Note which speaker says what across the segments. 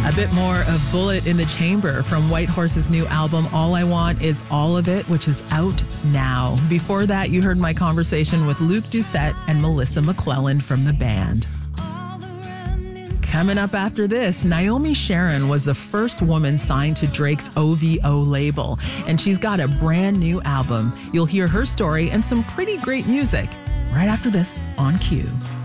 Speaker 1: A bit more of Bullet in the Chamber from White Horse's new album, All I Want Is All of It, which is out now. Before that, you heard my conversation with Luke Doucette and Melissa McClellan from the band. Coming up after this, Naomi Sharon was the first woman signed to Drake's OVO label, and she's got a brand new album. You'll hear her story and some pretty great music right after this on Q.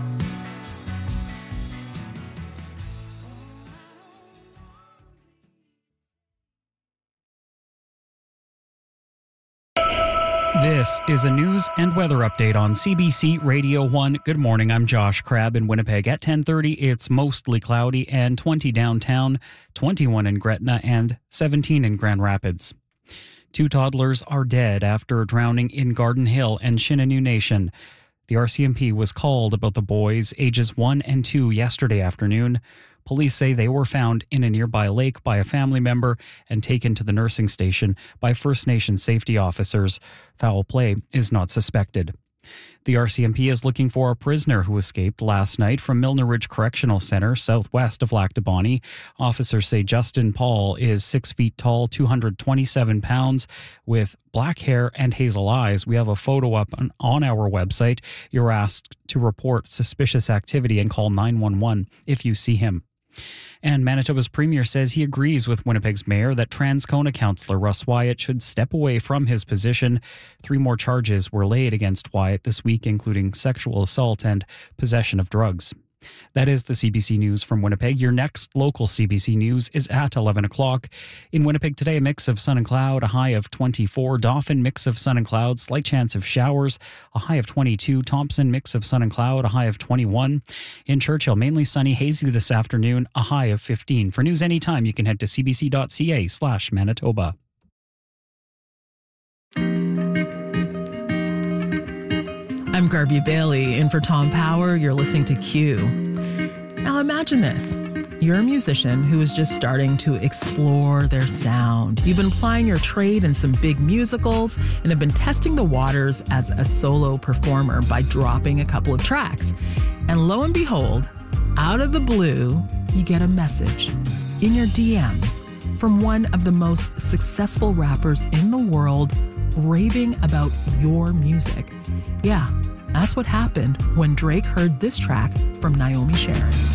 Speaker 2: This is a news and weather update on CBC Radio 1. Good morning, I'm Josh Crabb in Winnipeg. At 10:30, it's mostly cloudy and 20 downtown, 21 in Gretna, and 17 in Grand Rapids. 2 toddlers are dead after drowning in Garden Hill and Shinnenew Nation. The RCMP was called about the boys, ages 1 and 2, yesterday afternoon. Police say they were found in a nearby lake by a family member and taken to the nursing station by First Nation safety officers. Foul play is not suspected. The RCMP is looking for a prisoner who escaped last night from Milner Ridge Correctional Center, southwest of Lac du Bonnet. Officers say Justin Paul is 6 feet tall, 227 pounds, with black hair and hazel eyes. We have a photo up on our website. You're asked to report suspicious activity and call 911 if you see him. And Manitoba's premier says he agrees with Winnipeg's mayor that Transcona councillor Russ Wyatt should step away from his position. 3 more charges were laid against Wyatt this week, including sexual assault and possession of drugs. That is the CBC News from Winnipeg. Your next local CBC News is at 11 o'clock. In Winnipeg today, a mix of sun and cloud, a high of 24. Dauphin, mix of sun and cloud, slight chance of showers, a high of 22. Thompson, mix of sun and cloud, a high of 21. In Churchill, mainly sunny, hazy this afternoon, a high of 15. For news anytime, you can head to cbc.ca/Manitoba.
Speaker 1: I'm Garvey Bailey, in for Tom Power. You're listening to Q. Now imagine this. You're a musician who is just starting to explore their sound. You've been plying your trade in some big musicals and have been testing the waters as a solo performer by dropping a couple of tracks. And lo and behold, out of the blue, you get a message in your DMs from one of the most successful rappers in the world raving about your music. Yeah, that's what happened when Drake heard this track from Naomi Sharon.